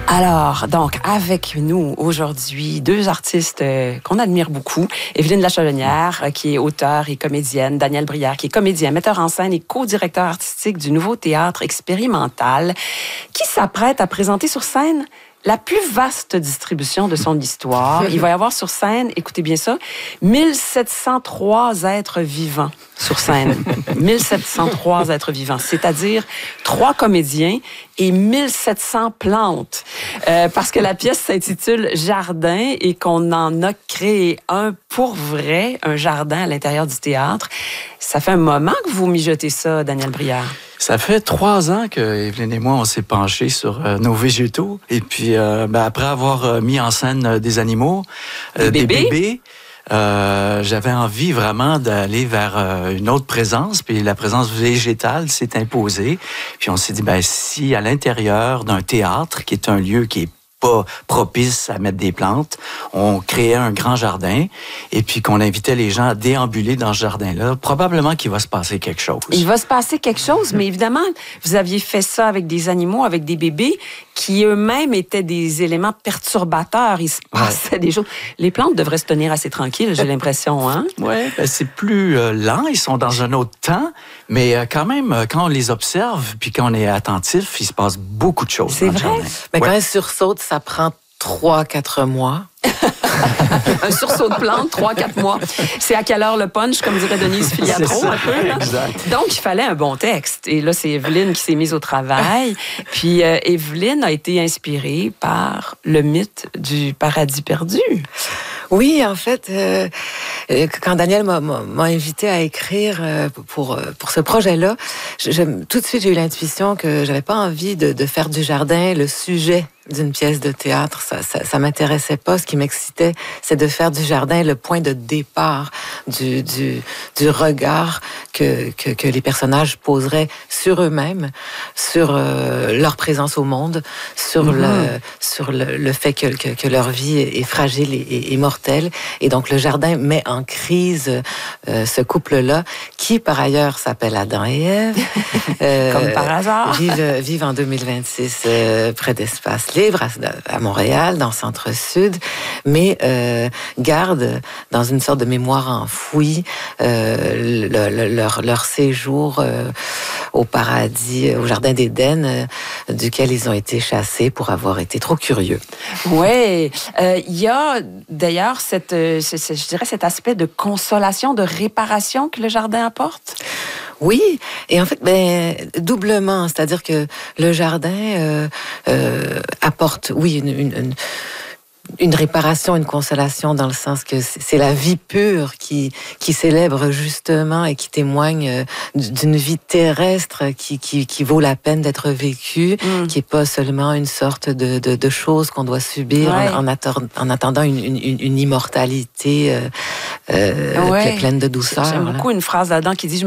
Alors, donc, avec nous aujourd'hui, deux artistes qu'on admire beaucoup. Evelyne Lachalonière, qui est auteure et comédienne. Daniel Brière, qui est comédien, metteur en scène et co-directeur artistique du Nouveau Théâtre expérimental, qui s'apprête à présenter sur scène la plus vaste distribution de son histoire. Il va y avoir sur scène, écoutez bien ça, 1703 êtres vivants sur scène. 1703 êtres vivants, c'est-à-dire 3 comédiens et 1700 plantes. Parce que la pièce s'intitule Jardin et qu'on en a créé un pour vrai, un jardin à l'intérieur du théâtre. Ça fait un moment que vous mijotez ça, Daniel Brière. Ça fait 3 ans que Evelyne et moi, on s'est penchés sur nos végétaux. Et puis, après avoir mis en scène des animaux, des bébés, j'avais envie vraiment d'aller vers une autre présence. Puis la présence végétale s'est imposée. Puis on s'est dit, si à l'intérieur d'un théâtre, qui est un lieu qui est pas propice à mettre des plantes, on créait un grand jardin et puis qu'on invitait les gens à déambuler dans ce jardin-là, probablement qu'il va se passer quelque chose. Il va se passer quelque chose, mais évidemment, vous aviez fait ça avec des animaux, avec des bébés qui eux-mêmes étaient des éléments perturbateurs. Il se passait des choses. Les plantes devraient se tenir assez tranquilles, j'ai l'impression, hein? Oui, c'est plus lent, ils sont dans un autre temps, mais quand même, quand on les observe puis quand on est attentif, il se passe beaucoup de choses. C'est vrai? Mais quand elle sursaute, ça prend 3-4 mois. Un sursaut de plantes, 3-4 mois. C'est à quelle heure le punch, comme dirait Denise Filiatro, un peu. Exact. Donc, il fallait un bon texte. Et là, c'est Evelyne qui s'est mise au travail. Puis, Evelyne a été inspirée par le mythe du paradis perdu. Oui, en fait, quand Daniel m'a invité à écrire pour ce projet-là, tout de suite, j'ai eu l'intuition que j'avais pas envie de faire du jardin le sujet d'une pièce de théâtre. Ça m'intéressait pas. Ce qui m'excitait, c'est de faire du jardin le point de départ du regard que les personnages poseraient sur eux-mêmes, sur leur présence au monde, sur le fait que leur vie est fragile et mortelle. Et donc, le jardin met en crise ce couple-là, qui, par ailleurs, s'appelle Adam et Ève. Comme par hasard. Vivent en 2026 près d'Espace Libre, à Montréal, dans le Centre-Sud, mais gardent dans une sorte de mémoire enfouie leur séjour au paradis, au Jardin d'Éden, duquel ils ont été chassés pour avoir été trop curieux. Oui, il y a d'ailleurs je dirais cet aspect de consolation, de réparation que le jardin apporte. Oui, et en fait, doublement, c'est-à-dire que le jardin apporte, oui, une réparation, une consolation, dans le sens que c'est la vie pure qui célèbre justement et qui témoigne d'une vie terrestre qui vaut la peine d'être vécue, qui est pas seulement une sorte de chose qu'on doit subir en attendant une immortalité pleine de douceur. J'aime beaucoup une phrase là-dedans qui dit